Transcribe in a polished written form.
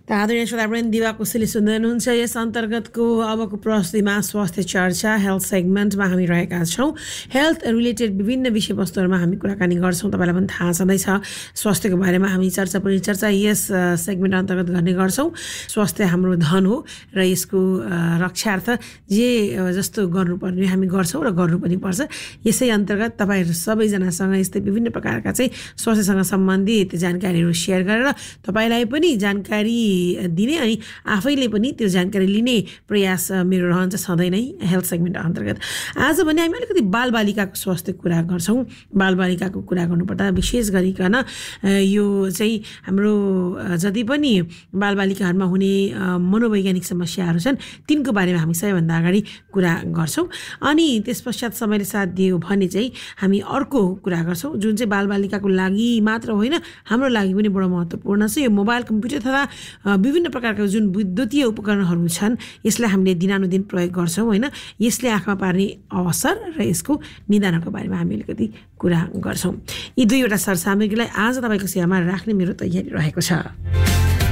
आदरणीय श्रोतावृन्द, दिवा कोसेली सुन्दै हुनुहुन्छ। यस अन्तर्गतको अबको प्रस्तुतिमा स्वास्थ्य चर्चा हेल्थ सेगमेन्टमा हामी रहेका छौँ। हेल्थ रिलेटेड विभिन्न विषयवस्तुहरूमा हामी कुराकानी गर्छौँ। तपाईँलाई पनि थाहा छँदैछ स्वास्थ्यको बारेमा हामी परिचर्चा यस सेगमेन्ट अन्तर्गत गर्ने गर्छौँ। स्वास्थ्य हाम्रो धन हो र यसको रक्षार्थ जे जस्तो गर्नुपर्ने हामी गर्छौँ र गर्नु पनि पर्छ। यसै अन्तर्गत तपाईँहरू सबैजनासँग यस्तै विभिन्न प्रकारका चाहिँ स्वास्थ्यसँग सम्बन्धित जानकारीहरू सेयर गरेर तपाईँलाई पनि जानकारी दिने अनि आफैले पनि त्यो जानकारी लिने प्रयास मेरो रहन्छ सधैँ नै हेल्थ सेगमेन्ट अन्तर्गत। आज भने हामी अलिकति बालबालिकाको स्वास्थ्यको कुरा गर्छौँ। बालबालिकाको कुरा गर्नुपर्दा विशेष गरिकन यो चाहिँ हाम्रो जति पनि बालबालिकाहरूमा हुने मनोवैज्ञानिक समस्याहरू छन् तिनको बारेमा हामी सबैभन्दा अगाडि कुरा गर्छौँ। अनि त्यस पश्चात समयले साथ दियो भने चाहिँ हामी अर्को कुरा गर्छौँ जुन चाहिँ बालबालिकाको लागि मात्र होइन हाम्रो लागि पनि बडो महत्त्वपूर्ण छ। यो मोबाइल कम्प्युटर तथा विभिन्न प्रकारका जुन विद्युतीय उपकरणहरू छन् यसलाई हामीले दिनानुदिन प्रयोग गर्छौँ होइन। यसले आँखामा पार्ने अवसर र यसको निदानहरूको बारेमा हामी अलिकति कुरा गर्छौँ। यी दुईवटा सरसामग्रीलाई आज तपाईँको सेवामा राख्ने मेरो तयारी रहेको छ।